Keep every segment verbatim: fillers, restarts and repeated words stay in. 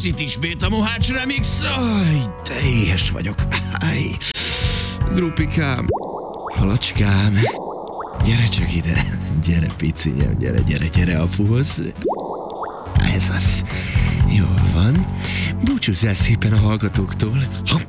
itt ismét a Mohács Remix. Aj, de éhes vagyok. Aj. Grupikám, halacskám, gyere csak ide. Gyere, picinyem, gyere, gyere, gyere apuhoz. Ez az. Jól van. Búcsúzzál szépen a hallgatóktól.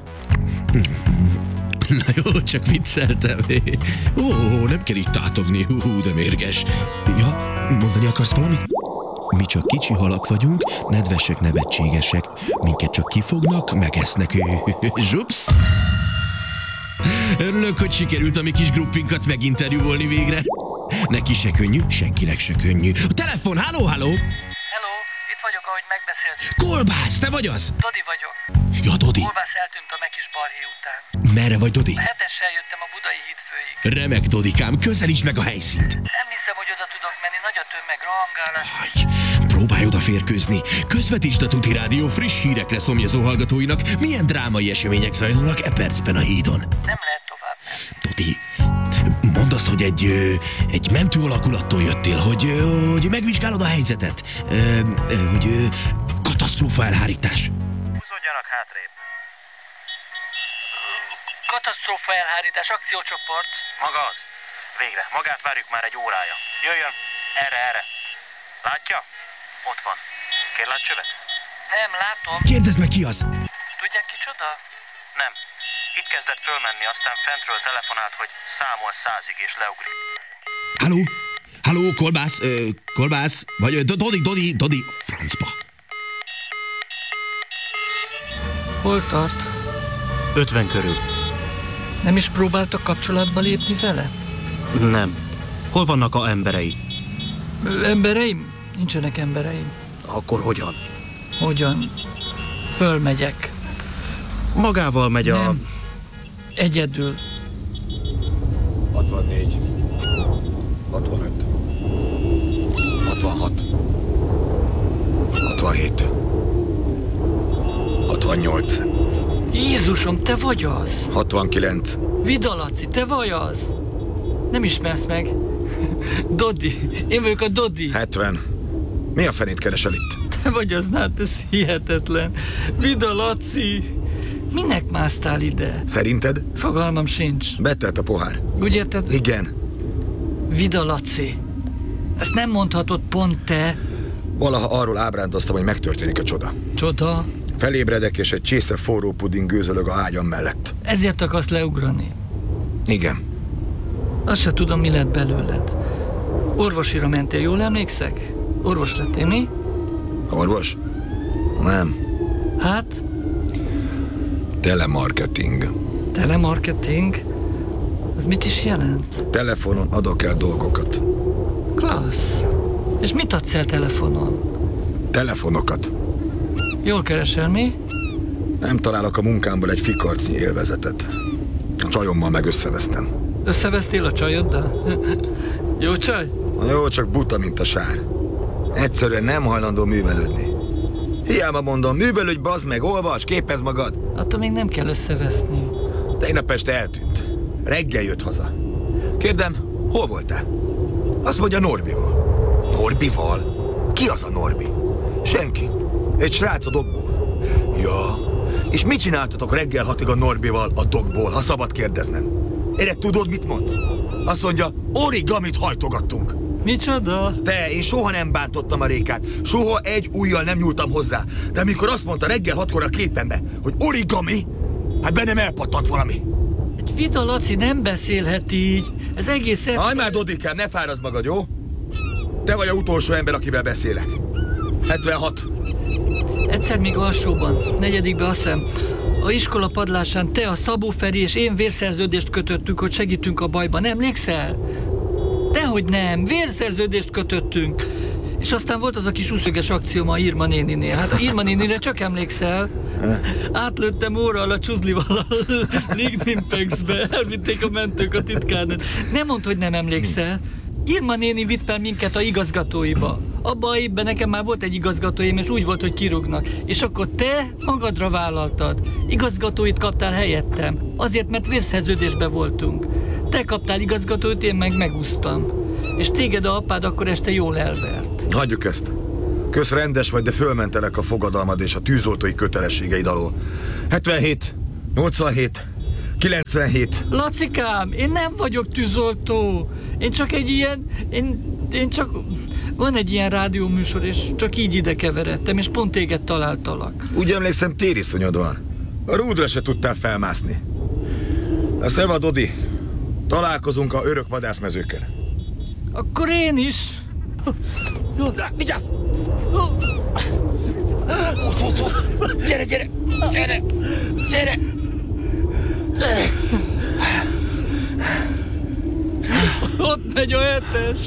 Na jó, csak vicceltem. Ó, nem kell így tátogni. Hú, de mérges. Ja, mondani akarsz valamit? Mi csak kicsi halak vagyunk, nedvesek, nevetségesek. Minket csak kifognak, megesznek. Zsupsz! Örülök, hogy sikerült a mi kis gruppinkat meginterjúvolni végre. Neki se könnyű, senkinek se könnyű. A telefon, halló, halló! Hello, itt vagyok, ahogy megbeszéltük. Kolbász, te vagy az? Dodi vagyok. Ja, Dodi. Kolbász eltűnt a Mekis balhé után. Merre vagy, Dodi? A hetessel jöttem a Budai hídfőig. Remek, Dodikám, közelítsd meg a helyszínt. Nem hiszem, hogy oda tudok menni, nagy a tömeg, rohangálás. Aj, próbálj odaférkőzni. Közvetítsd a Tuti Rádió friss hírekre szomjazó hallgatóinak, milyen drámai események zajlanak e percben a hídon. Nem lehet tovább menni. Dodi, mondd azt, hogy egy, ö, egy mentő alakulattól jöttél, hogy, ö, hogy megvizsgálod a helyzetet, ö, ö, hogy ö, katasztrófa elhárítás. Húzódjanak hátrébb. Katasztrófa elhárítás, akciócsoport. Maga az. Végre. Magát várjuk már egy órája. Jöjjön. Erre, erre. Látja? Ott van. Kér látcsövet? Nem, látom. Kérdezd meg, ki az? Tudják kicsoda? Nem. Itt kezdett fölmenni, aztán fentről telefonált, hogy számol százig és leugrik. Halló? Halló, Kolbász? Ö, Kolbász? Vagy ö, Dodi, Dodi, Dodi, francba. Hol tart? ötven körül. Nem is próbáltak kapcsolatba lépni vele? Nem. Hol vannak a emberei? Embereim? Nincsenek embereim. Akkor hogyan? Hogyan? Fölmegyek. Magával megy a... Nem. Egyedül. hatvannégy. hatvanöt. hatvanhat. hatvanhét. hatvannyolc. Jézusom, te vagy az! hatvankilenc. Vida Laci, te vagy az! Nem ismersz meg? Dodi. Én vagyok a Dodi. hetven. Mi a fenét keresel itt? Te vagy az, hát ez hihetetlen. Vida Laci. Minek másztál ide? Szerinted? Fogalmam sincs. Betelt a pohár. Úgy érted? Igen. Vida Laci. Ezt nem mondhatod pont te. Valaha arról ábrándoztam, hogy megtörténik a csoda. Csoda. Felébredek, és egy csésze forró puding gőzölög a ágyam mellett. Ezért akarsz leugrani. Igen. Azt se tudom, mi lett belőled. Orvosira mentél, jól emlékszek? Orvos lettél, mi? Orvos? Nem. Hát? Telemarketing. Telemarketing? Az mit is jelent? Telefonon adok el dolgokat. Klassz. És mit adsz el telefonon? Telefonokat. Jól keresel, mi? Nem találok a munkámból egy fikarcnyi élvezetet. A csajommal meg összevesztem. Összevesztél a csajoddal? Jó csaj? Na jó, csak buta, mint a sár. Egyszerűen nem hajlandó művelődni. Hiába mondom, művelődj, bazd meg, olvasd, képezd magad. Attól még nem kell összeveszni. Tegnap este eltűnt. Reggel jött haza. Kérdem, hol voltál? Azt mondja, Norbival. Norbival? Ki az a Norbi? Senki. Egy srác a dokból. Ja, és mit csináltatok reggel hatig a Norbival a dokból, ha szabad kérdeznem? Erre tudod, mit mond? Azt mondja, origamit hajtogattunk. Micsoda? Te, én soha nem bántottam a Rékát, soha egy ujjal nem nyúltam hozzá. De amikor azt mondta reggel hatkor a képembe, hogy origami, hát bennem elpattant valami. Egy Vida Laci nem beszélhet így. Ez egész... Hajj már, Dodikám, ne fárazd magad, jó? Te vagy a utolsó ember, akivel beszélek. hetvenhat. Egyszer még alsóban, negyedikbe azt hiszem, a iskola padlásán te, a Szabó Feri és én vérszerződést kötöttünk, hogy segítünk a bajban. Emlékszel? Dehogy nem, vérszerződést kötöttünk. És aztán volt az a kis úszöges akcióm a Irma néninél. Hát Irma nénire csak emlékszel? Átlőttem órral a csuzlival a Lignimpexbe, elvitték a mentők a titkárnőt. Nem mondd, hogy nem emlékszel. Irma néni vitt fel minket a igazgatóiba. Abban a évben nekem már volt egy igazgatóim, és úgy volt, hogy kirúgnak. És akkor te magadra vállaltad. Igazgatóit kaptál helyettem. Azért, mert vérszerződésben voltunk. Te kaptál igazgatót, én meg megúsztam. És téged a apád akkor este jól elvert. Hagyjuk ezt. Kösz rendes vagy, de fölmentelek a fogadalmad és a tűzoltói kötelességeid alól. hetvenhét, nyolcvanhét, kilencvenhét. Lacikám, én nem vagyok tűzoltó. Én csak egy ilyen... Én, én csak... Van egy ilyen rádióműsor, és csak így ide keveredtem, és pont téged találtalak. Úgy emlékszem, tériszonyod van. A rúdra se tudtál felmászni. A Szeva, Dodi. Találkozunk a örök vadászmezőkön. Akkor én is. Jó. Na, vigyázz! Ó, Húsz, húsz, húsz! Gyere, gyere! Gyere! Gyere! ott megy a hetes.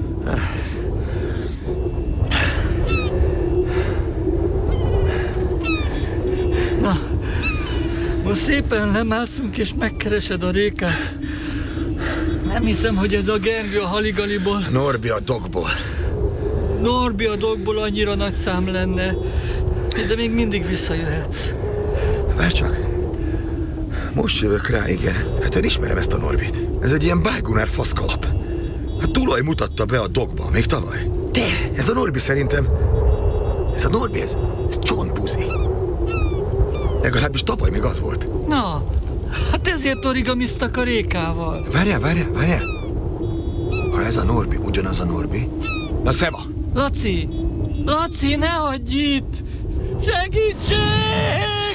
Na, most szépen lemászunk és megkeresed a Rékát. Nem hiszem, hogy ez a Gergő a Haligaliból, Norbi a dogból. Norbi a dogból annyira nagy szám lenne. De még mindig visszajöhetsz. Várj csak. Most jövök rá, igen. Hát én ismerem ezt a Norbit. Ez egy ilyen Bájgunár faszkalap. A tulaj mutatta be a dogba, még tavaly. De ez a Norbi szerintem... Ez a Norbi, ez, ez csontbuzi. Legalábbis tavaly még az volt. Na, hát ezért origamiztak a Rékával. Várjál, várjál, várjál. Ha ez a Norbi, ugyanaz a Norbi... Na, Szeva! Laci! Laci, ne hagyj itt! Segítség!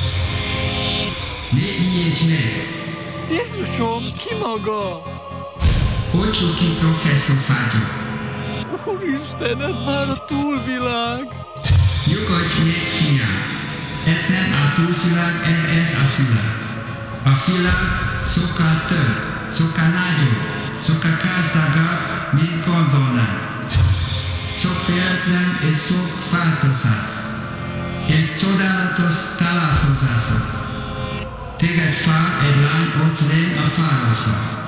négy meg. Jézusom, ki maga? Ocsuki professzor vagyok. Úristen, ez már a túlvilág! Nyugodj meg, fiam. Ez nem a túlvilág, ez ez a világ. A világ sokkal több, sokkal nagyobb, sokkal gazdagabb, mint gondolnád. Sok véletlen és sok változás. És csodálatos találkozások. Téged vár egy lány ott lenn a városban.